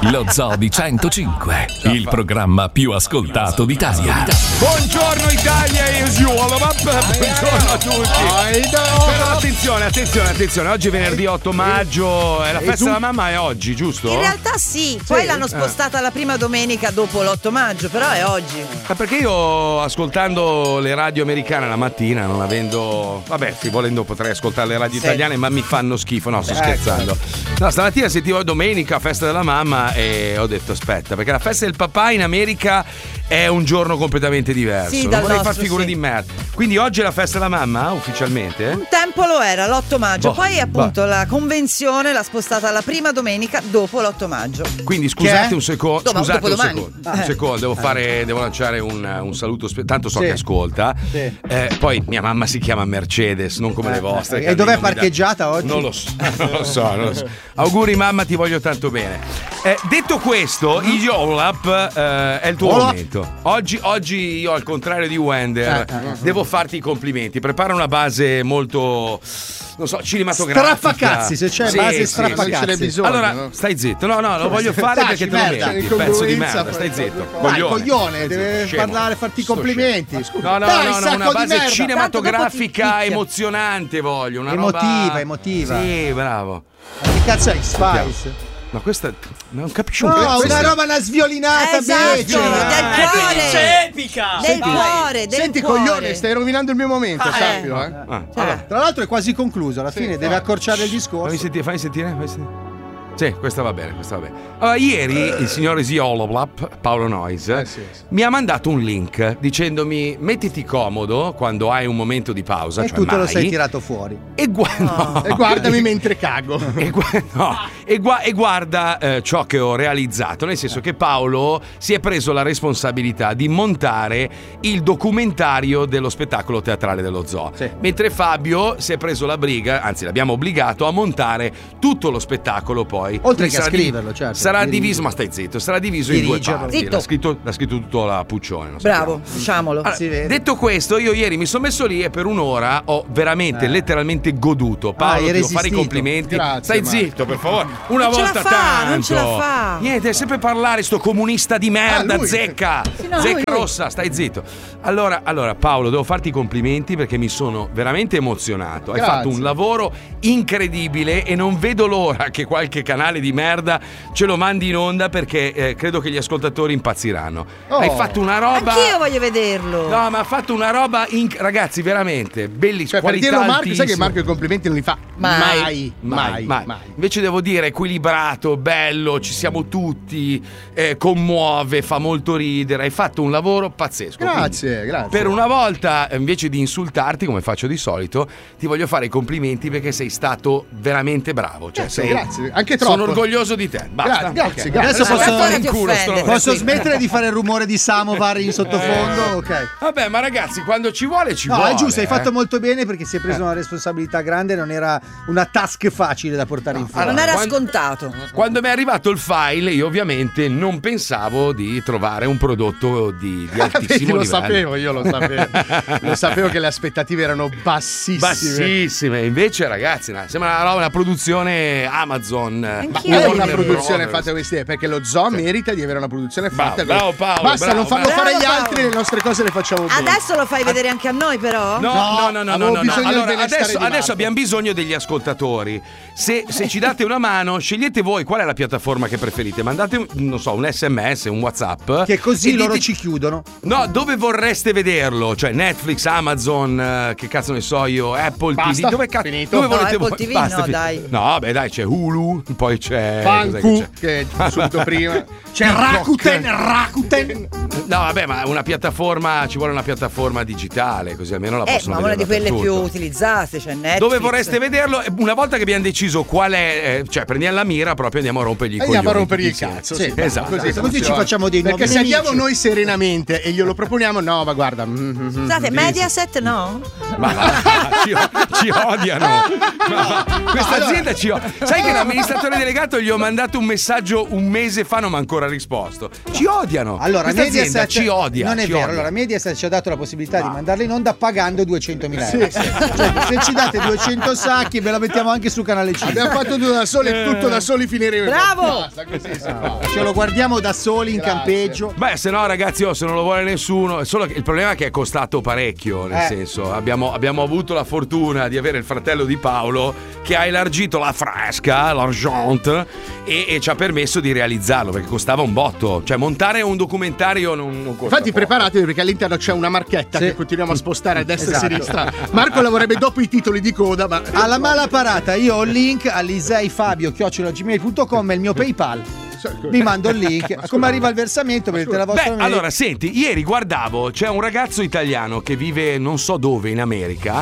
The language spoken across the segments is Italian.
Lo Zoo di 105, il programma più ascoltato d'Italia. Buongiorno Italia, buongiorno a tutti. Però attenzione, oggi è venerdì 8 maggio, è la festa della mamma, è oggi, giusto? In realtà sì, poi l'hanno spostata la prima domenica dopo l'8 maggio, però è oggi. Ma perché io ascoltando le radio americane la mattina, non avendo, vabbè, sì, volendo potrei ascoltare le radio italiane, ma mi fanno schifo, no, sto scherzando. No, stamattina sentivo domenica, festa della mamma, e ho detto aspetta, perché la festa del papà in America è un giorno completamente diverso. Sì, non vorrei nostro, far figure di merda. Quindi oggi è la festa della mamma, ufficialmente? Un tempo lo era, l'8 maggio, poi appunto la convenzione l'ha spostata la prima domenica dopo l'8 maggio. Quindi scusate un secondo, dopodomani. un secondo, devo lanciare un saluto, tanto so che ascolta. Sì. Poi mia mamma si chiama Mercedes, non come le vostre. E dov'è parcheggiata oggi? Non lo so. Auguri mamma, ti voglio tanto bene. Detto questo, il YOLAP è il tuo momento. Oggi io, al contrario di Wender, devo farti i complimenti. Prepara una base molto, non so, cinematografica. Straffacazzi, se c'è base straffacazzi. Allora, stai zitto. No, lo voglio fare perché te lo meriti, pezzo di merda, stai zitto. Coglione, deve parlare, farti i complimenti. No, una base cinematografica emozionante voglio, una roba emotiva. Sì, bravo. Ma che cazzo è Spice? Ma questa non capisci un cazzo. Una roba, una sviolinata, epica. Del cuore. Senti, coglione, stai rovinando il mio momento, sappilo. Tra l'altro è quasi concluso, alla fine deve accorciare il discorso. Fammi sentire. Sì, questa va bene. Allora, ieri il signor Zioloblap, Paolo Noyes, mi ha mandato un link dicendomi mettiti comodo quando hai un momento di pausa. E cioè tu te lo sei tirato fuori. E guardami mentre cago. E guarda ciò che ho realizzato, nel senso che Paolo si è preso la responsabilità di montare il documentario dello spettacolo teatrale dello Zoo. Sì. Mentre Fabio si è preso la briga, anzi l'abbiamo obbligato a montare tutto lo spettacolo poi. Oltre che a scriverlo, certo. Sarà diviso, ma stai zitto, sarà diviso in due parti. L'ha scritto tutto la Puccione. Bravo, diciamolo. Allora, detto questo, io ieri mi sono messo lì e per un'ora ho veramente, letteralmente goduto. Paolo, ti devo fare i complimenti. Grazie, stai zitto, per favore. Una volta tanto. Non ce la fa. Niente, sempre parlare, sto comunista di merda, zecca. Zecca rossa, stai zitto. Allora, Paolo, devo farti i complimenti perché mi sono veramente emozionato. Hai fatto un lavoro incredibile e non vedo l'ora che qualche canale di merda ce lo mandi in onda perché credo che gli ascoltatori impazziranno. Hai fatto una roba. Anch'io voglio vederlo. No, ma ha fatto una roba ragazzi, veramente bellissima. Per dirlo Marco, sai che Marco i complimenti non li fa mai. Invece devo dire equilibrato, bello, ci siamo tutti, commuove, fa molto ridere. Hai fatto un lavoro pazzesco. Grazie. Per una volta, invece di insultarti come faccio di solito, ti voglio fare i complimenti perché sei stato veramente bravo. Cioè, grazie. Anche troppo. Sono orgoglioso di te. Basta. Grazie. Adesso posso smettere di fare il rumore di Samovar in sottofondo? Ok. Vabbè, ma ragazzi, quando ci vuole, ci vuole. No, è giusto, hai fatto molto bene perché si è preso una responsabilità grande, non era una task facile da portare in fuori. Non era scontato. Quando mi è arrivato il file, io ovviamente non pensavo di trovare un prodotto di altissimo livello. Io lo sapevo che le aspettative erano bassissime. Invece, ragazzi, sembra una produzione Amazon. Ma è una produzione fatta questi, perché lo Zoo merita di avere una produzione fatta. Bravo Paolo. Basta, non farlo fare gli altri, le nostre cose le facciamo bene. Adesso lo fai vedere anche a noi, però? No. Allora, adesso abbiamo bisogno degli ascoltatori. Se ci date una mano, scegliete voi qual è la piattaforma che preferite. Mandate, non so, un SMS, un WhatsApp. Che così loro ci chiudono. No, dove vorreste vederlo? Cioè Netflix, Amazon, che cazzo ne so io, Apple TV. Dove volete Apple TV? Basta, dai. No, beh, dai, c'è Hulu, poi c'è Fanku, che è subito prima. C'è Rakuten. No, vabbè, ma ci vuole una piattaforma digitale, così almeno la possono ma vedere. una di quelle più dappertutto. utilizzate, cioè Netflix. Dove vorreste vederlo? Una volta che abbiamo deciso qual è, cioè prendiamo la mira, proprio andiamo a rompergli i coglioni. Andiamo a rompergli il cazzo. Sì, esatto. Così ci facciamo dei nuovi Perché se andiamo noi serenamente e glielo proponiamo, no, ma guarda. Scusate, Mediaset no? Ma ci odiano. Questa azienda ci odia. Sai che l'amministratore l'amministratore delegato gli ho mandato un messaggio un mese fa, non mi ha ancora risposto. Ci odiano. Allora, questa azienda ci odia. Non è ci vero. odia. Allora, Mediaset ci ha dato la possibilità di mandarla in onda pagando 200.000 euro. Cioè, se ci date 200 sacchi, ve la mettiamo anche su canale 5. Abbiamo fatto tutto da soli, tutto da soli finiremo. Bravo! Ce lo guardiamo da soli in campeggio. Beh, se no, ragazzi, se non lo vuole nessuno. Solo che il problema è che è costato parecchio. Nel senso, abbiamo avuto la fortuna di avere il fratello di Paolo che ha elargito la fresca, l'argent, e ci ha permesso di realizzarlo perché costava un botto. Cioè, montare un documentario non costa. Infatti, preparatevi perché all'interno c'è una marchetta che continuiamo a spostare a destra e a sinistra. Marco lavorerebbe dopo i titoli di coda, ma alla mala parata io ho il link aliseifabio@gmail.com e il mio PayPal. Vi mando il link. Come arriva il versamento? Vedete la vostra mail. Allora, senti, ieri guardavo, c'è un ragazzo italiano che vive non so dove in America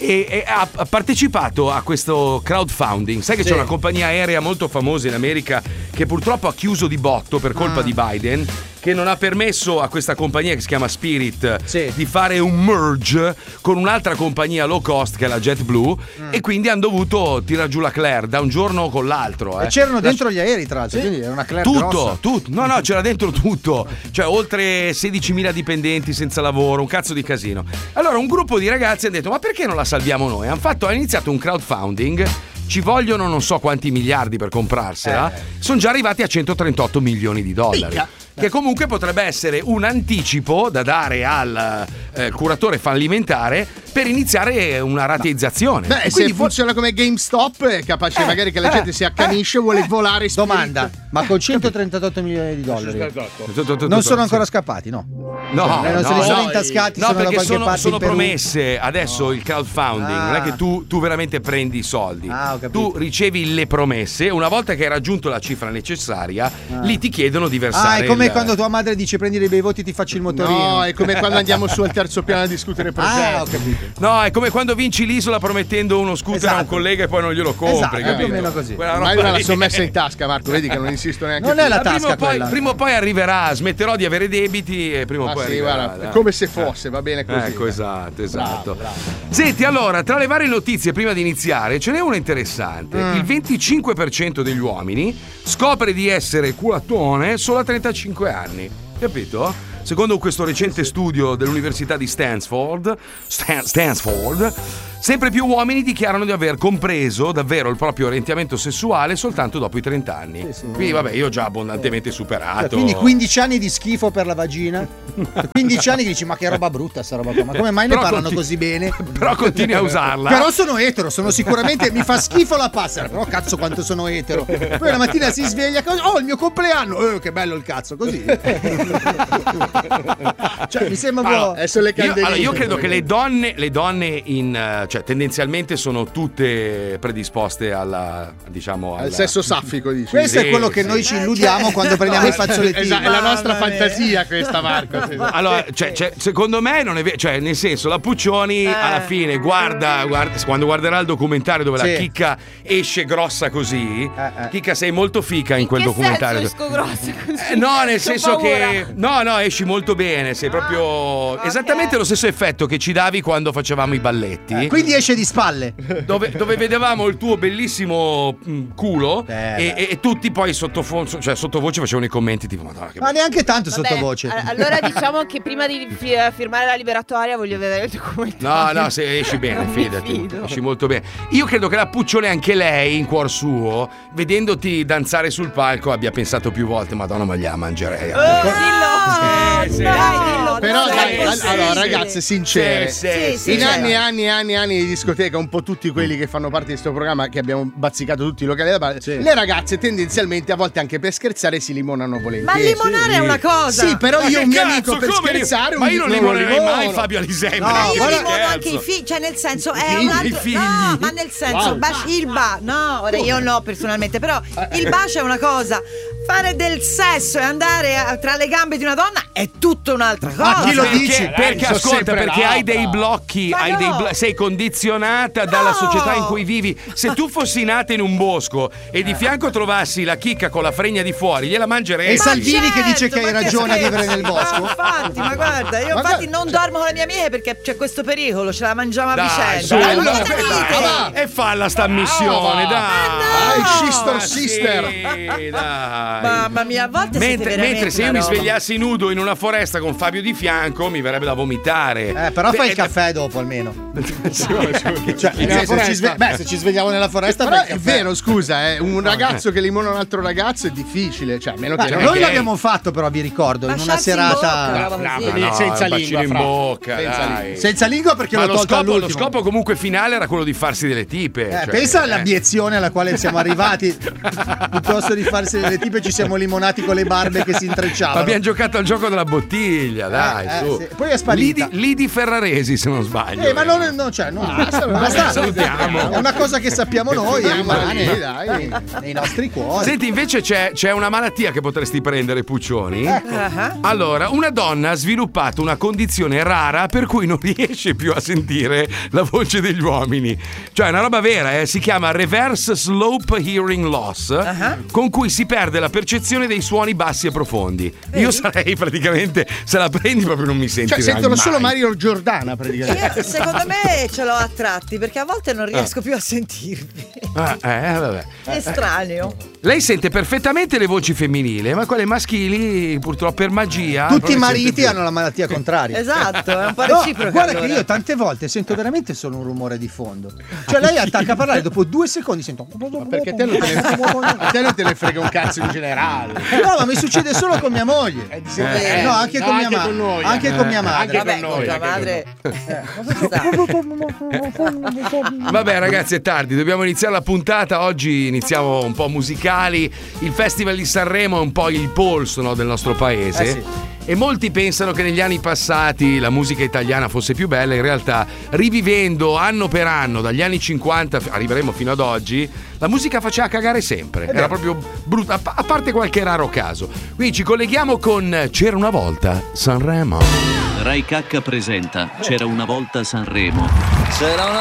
e ha partecipato a questo crowdfunding. Sai che c'è una compagnia aerea molto famosa in America che purtroppo ha chiuso di botto per colpa di Biden, che non ha permesso a questa compagnia che si chiama Spirit di fare un merge con un'altra compagnia low cost che è la JetBlue e quindi hanno dovuto tirare giù la Claire da un giorno con l'altro. E c'erano dentro gli aerei, tra l'altro, quindi era una Claire grossa. Tutto. No, c'era dentro tutto. Cioè oltre 16.000 dipendenti senza lavoro, un cazzo di casino. Allora un gruppo di ragazzi ha detto ma perché non la salviamo noi? Hanno iniziato un crowdfunding. Ci vogliono non so quanti miliardi per comprarsela. Sono già arrivati a 138 milioni di dollari. Che comunque potrebbe essere un anticipo da dare al curatore fallimentare per iniziare una rateizzazione. Beh, se funziona come GameStop, è capace magari che la gente si accanisce e vuole volare. Domanda, ma con 138 milioni di dollari non sono ancora scappati, no? No, non se li sono intascati. No, perché sono promesse. Adesso il crowdfunding non è che tu veramente prendi i soldi. Tu ricevi le promesse. Una volta che hai raggiunto la cifra necessaria, lì ti chiedono di versare. È come quando tua madre dice prendi dei bei voti, ti faccio il motorino. No, è come quando andiamo su al terzo piano a discutere progetti. Ho capito. No, è come quando vinci l'isola promettendo uno scooter a un collega e poi non glielo compri. È più o meno così. Ma io me la sono messa in tasca, Marco. Vedi che non insisto neanche. Non è la tasca prima o poi arriverà. Smetterò di avere debiti e prima o poi arriverà. Guarda, come se fosse, va bene così. Ecco, esatto. Bravo. Senti, allora, tra le varie notizie prima di iniziare, ce n'è una interessante. Il 25% degli uomini scopre di essere culatone solo a 35 anni. Capito? Secondo questo recente studio dell'Università di Stanford, sempre più uomini dichiarano di aver compreso davvero il proprio orientamento sessuale soltanto dopo i 30 anni. Quindi vabbè, io ho già abbondantemente superato. Quindi 15 anni di schifo per la vagina. 15 anni che dici ma che roba brutta sta roba qua. Ma come mai ne parlano così bene? Però continui a usarla. Però sono etero, sono sicuramente mi fa schifo la passera. Però cazzo quanto sono etero. Poi la mattina si sveglia, il mio compleanno. Che bello il cazzo, così. Cioè mi sembra io credo che le donne cioè tendenzialmente sono tutte predisposte al sesso saffico, dici. Questo è quello che noi ci illudiamo quando prendiamo i fazzolettini. Esatto, è la nostra fantasia questa, Marco. Allora, cioè, secondo me non è vero, cioè nel senso la Puccioni alla fine guarda quando guarderà il documentario dove la chicca esce grossa così. Chicca, sei molto fica in quel documentario. Esco grossa così? No, nel senso che no, esci molto bene, sei proprio esattamente lo stesso effetto che ci davi quando facevamo i balletti. Quindi esce di spalle. Dove vedevamo il tuo bellissimo culo e tutti poi sottovoce facevano i commenti tipo Madonna, ma neanche tanto sottovoce. Allora diciamo che prima di firmare la liberatoria voglio vedere il documentario. No, se esci bene, fidati, esci molto bene. Io credo che la Puccione, anche lei in cuor suo, vedendoti danzare sul palco, abbia pensato più volte Madonna, ma gliela mangerei. Dillo. Però allora ragazze sincere, in anni e anni di discoteca, un po' tutti quelli che fanno parte di questo programma che abbiamo bazzicato tutti i locali da bar, le ragazze tendenzialmente a volte anche per scherzare si limonano volentieri. Ma limonare è una cosa. Sì, però io un mio amico per scherzare ma io non limonerei mai Fabio Alisei. No, io limono anche i figli, cioè nel senso è un altro. No, ma nel senso ora io no personalmente, però il bacio è una cosa. Fare del sesso e andare tra le gambe di una donna è tutta un'altra cosa. chi lo dici? Perché ascolta, perché hai dei blocchi, sei condizionata dalla società in cui vivi. Se tu fossi nata in un bosco e di fianco trovassi la chicca con la fregna di fuori, gliela mangerei. E Salvini che dice che hai ragione a vivere nel bosco. Infatti, ma guarda, io non dormo con le mie amiche perché c'è questo pericolo, ce la mangiamo a vicenda. E falla sta missione, dai. Sister. Dai. Mamma mia, a volte mentre se io mi svegliassi nudo in una foresta con Fabio di fianco mi verrebbe da vomitare. Però fai il caffè dopo almeno. Se ci svegliamo nella foresta, però è vero, scusa, un ragazzo che limona un altro ragazzo è difficile, cioè meno che noi l'abbiamo fatto, però vi ricordo, in una serata senza lingua, in bocca, senza lingua, perché l'ho tolto all'ultimo. Lo scopo comunque finale era quello di farsi delle tipe. Pensa all'abiezione alla quale siamo arrivati. Piuttosto di farsi delle tipe ci siamo limonati con le barbe che si intrecciavano. Abbiamo giocato al gioco della bottiglia, dai, su. Sì. Poi è sparita. Lidi Ferraresi, se non sbaglio. Ma salutiamo. È una cosa che sappiamo noi e rimane nei nostri cuori. Senti, invece c'è una malattia che potresti prendere, Puccioni. Allora, una donna ha sviluppato una condizione rara per cui non riesce più a sentire la voce degli uomini. Cioè, è una roba vera, si chiama Reverse Slope Hearing Loss, con cui si perde la percezione dei suoni bassi e profondi. Io sarei praticamente, se la prendi proprio non mi senti. Cioè, sentono solo Mario Giordana praticamente. Secondo me ce l'ho a tratti, perché a volte non riesco più a sentirmi. Vabbè. È strano. Lei sente perfettamente le voci femminili, ma quelle maschili, purtroppo per magia. Tutti i mariti hanno la malattia contraria. Esatto, è un po' reciproco. Guarda che io tante volte sento veramente solo un rumore di fondo. Cioè lei attacca a parlare, dopo 2 secondi sento. Ma perché te non te ne frega un cazzo in generale? No, ma mi succede solo con mia moglie. No, anche con mia madre. Anche con mia madre. Vabbè, con tua madre. Vabbè, ragazzi, è tardi, dobbiamo iniziare la puntata. Oggi iniziamo un po' musicali. Il Festival di Sanremo è un po' il polso, no, del nostro paese. Sì. E molti pensano che negli anni passati la musica italiana fosse più bella. In realtà, rivivendo anno per anno, dagli anni 50 arriveremo fino ad oggi, la musica faceva cagare sempre. Era proprio brutta, a parte qualche raro caso. Quindi ci colleghiamo con C'era una volta Sanremo. Rai Cacca presenta C'era una volta Sanremo. C'era una